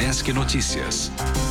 Unesc Notícias.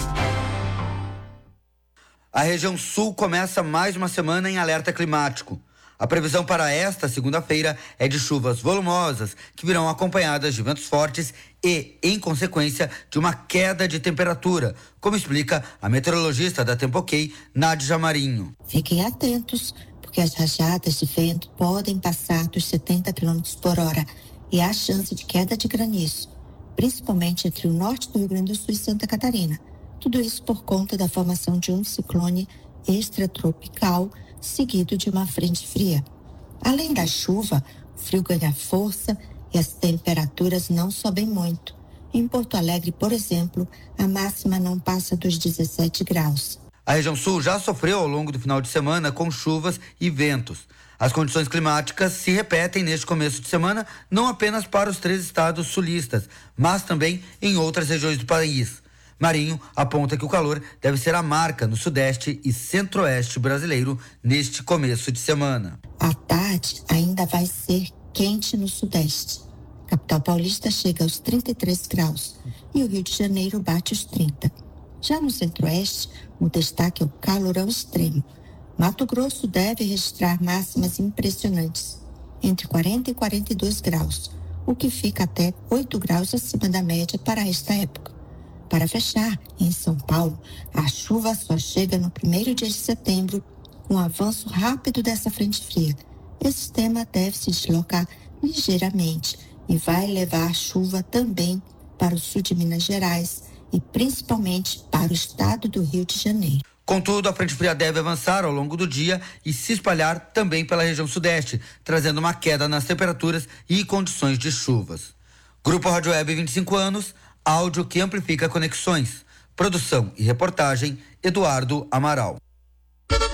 A região sul começa mais uma semana em alerta climático. A previsão para esta segunda-feira é de chuvas volumosas que virão acompanhadas de ventos fortes e, em consequência, de uma queda de temperatura, como explica a meteorologista da Tempo OK, Nádia Marinho. Fiquem atentos, porque as rajadas de vento podem passar dos 70 km por hora e há chance de queda de granizo, principalmente entre o norte do Rio Grande do Sul e Santa Catarina. Tudo isso por conta da formação de um ciclone extratropical seguido de uma frente fria. Além da chuva, o frio ganha força e as temperaturas não sobem muito. Em Porto Alegre, por exemplo, a máxima não passa dos 17 graus. A região sul já sofreu ao longo do final de semana com chuvas e ventos. As condições climáticas se repetem neste começo de semana, não apenas para os 3 estados sulistas, mas também em outras regiões do país. Marinho aponta que o calor deve ser a marca no sudeste e centro-oeste brasileiro neste começo de semana. À tarde ainda vai ser quente no sudeste. A capital paulista chega aos 33 graus e o Rio de Janeiro bate os 30. Já no centro-oeste, o destaque é o calorão extremo. Mato Grosso deve registrar máximas impressionantes, entre 40 e 42 graus, o que fica até 8 graus acima da média para esta época. Para fechar, em São Paulo, a chuva só chega no primeiro dia de setembro, com o avanço rápido dessa frente fria. Esse sistema deve se deslocar ligeiramente e vai levar chuva também para o sul de Minas Gerais e principalmente para o estado do Rio de Janeiro. Contudo, a frente fria deve avançar ao longo do dia e se espalhar também pela região sudeste, trazendo uma queda nas temperaturas e condições de chuvas. Grupo Rádio Web 25 anos, áudio que amplifica conexões. Produção e reportagem, Eduardo Amaral.